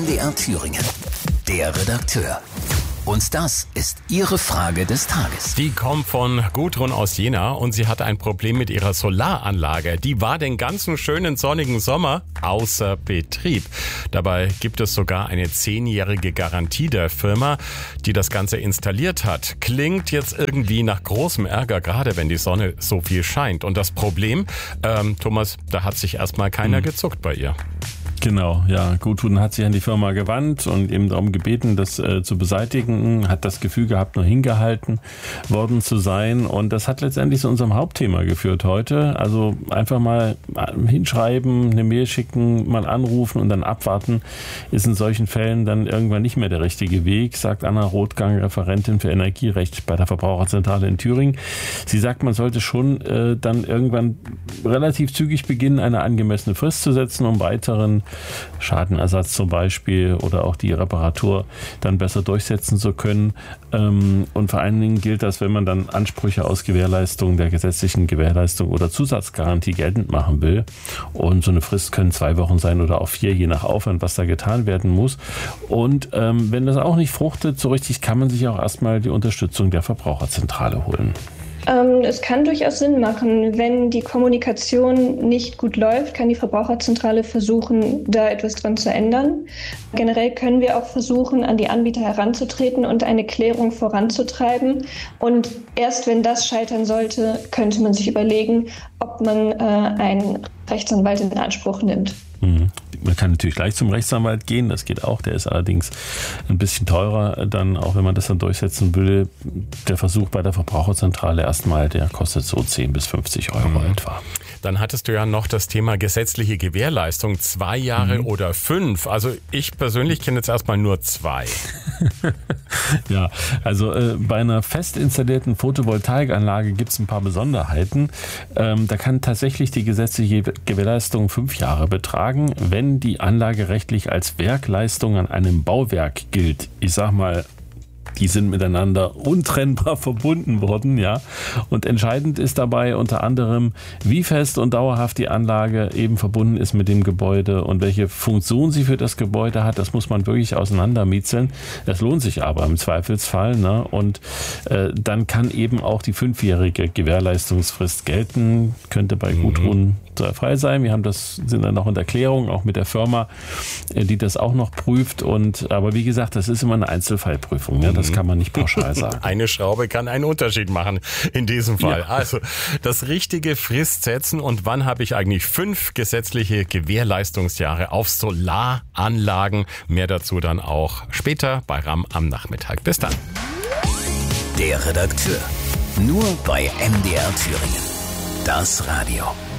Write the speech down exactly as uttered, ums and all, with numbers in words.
M D R Thüringen. Der Redakteur. Und das ist Ihre Frage des Tages. Die kommt von Gudrun aus Jena und sie hat ein Problem mit ihrer Solaranlage. Die war den ganzen schönen sonnigen Sommer außer Betrieb. Dabei gibt es sogar eine zehnjährige Garantie der Firma, die das Ganze installiert hat. Klingt jetzt irgendwie nach großem Ärger, gerade wenn die Sonne so viel scheint. Und das Problem, ähm, Thomas, da hat sich erstmal keiner hm. gezuckt bei ihr. Genau, ja. Gudrun hat sich an die Firma gewandt und eben darum gebeten, das äh, zu beseitigen, hat das Gefühl gehabt, nur hingehalten worden zu sein. Und das hat letztendlich zu unserem Hauptthema geführt heute. Also einfach mal hinschreiben, eine Mail schicken, mal anrufen und dann abwarten, ist in solchen Fällen dann irgendwann nicht mehr der richtige Weg, sagt Anna Rothgang, Referentin für Energierecht bei der Verbraucherzentrale in Thüringen. Sie sagt, man sollte schon äh, dann irgendwann relativ zügig beginnen, eine angemessene Frist zu setzen, um weiteren Schadenersatz zum Beispiel oder auch die Reparatur dann besser durchsetzen zu können. Und vor allen Dingen gilt das, wenn man dann Ansprüche aus Gewährleistung der gesetzlichen Gewährleistung oder Zusatzgarantie geltend machen will. Und so eine Frist können zwei Wochen sein oder auch vier, je nach Aufwand, was da getan werden muss. Und ähm, wenn das auch nicht fruchtet, so richtig, kann man sich auch erstmal die Unterstützung der Verbraucherzentrale holen. Ähm, es kann durchaus Sinn machen. Wenn die Kommunikation nicht gut läuft, kann die Verbraucherzentrale versuchen, da etwas dran zu ändern. Generell können wir auch versuchen, an die Anbieter heranzutreten und eine Klärung voranzutreiben. Und erst wenn das scheitern sollte, könnte man sich überlegen, ob man äh, einen Rechtsanwalt in Anspruch nimmt. Man kann natürlich gleich zum Rechtsanwalt gehen, das geht auch, der ist allerdings ein bisschen teurer, dann auch wenn man das dann durchsetzen will. Der Versuch bei der Verbraucherzentrale erstmal, der kostet so zehn bis fünfzig Euro mhm. etwa. Dann hattest du ja noch das Thema gesetzliche Gewährleistung, zwei Jahre mhm. oder fünf. Also ich persönlich kenne jetzt erstmal nur zwei. Ja, also äh, bei einer fest installierten Photovoltaikanlage gibt es ein paar Besonderheiten. Ähm, da kann tatsächlich die gesetzliche Gewährleistung fünf Jahre betragen, wenn die Anlage rechtlich als Werkleistung an einem Bauwerk gilt. Ich sag mal, die sind miteinander untrennbar verbunden worden, ja. Und entscheidend ist dabei unter anderem, wie fest und dauerhaft die Anlage eben verbunden ist mit dem Gebäude und welche Funktion sie für das Gebäude hat. Das muss man wirklich auseinandermiezeln. Das lohnt sich aber im Zweifelsfall, ne? Und äh, dann kann eben auch die fünfjährige Gewährleistungsfrist gelten. Könnte bei mhm. Gudrun frei sein. Wir haben das, sind dann noch in der Klärung, auch mit der Firma, die das auch noch prüft. Und aber wie gesagt, das ist immer eine Einzelfallprüfung. Ja? Das kann man nicht pauschal sagen. Eine Schraube kann einen Unterschied machen in diesem Fall. Ja. Also das richtige Frist setzen und wann habe ich eigentlich fünf gesetzliche Gewährleistungsjahre auf Solaranlagen. Mehr dazu dann auch später bei RAM am Nachmittag. Bis dann. Der Redakteur. Nur bei M D R Thüringen. Das Radio.